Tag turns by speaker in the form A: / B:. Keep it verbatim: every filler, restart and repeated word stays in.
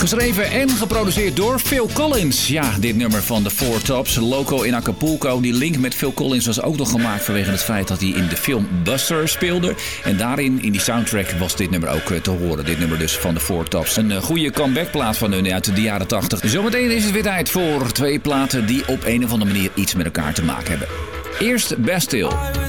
A: Geschreven en geproduceerd door Phil Collins. Ja, dit nummer van de Four Tops, Loco in Acapulco. Die link met Phil Collins was ook nog gemaakt vanwege het feit dat hij in de film Buster speelde. En daarin, in die soundtrack, was dit nummer ook te horen. Dit nummer dus van de Four Tops. Een goede comebackplaat van hun uit de jaren tachtig. Zometeen is het weer tijd voor twee platen die op een of andere manier iets met elkaar te maken hebben. Eerst Bastille.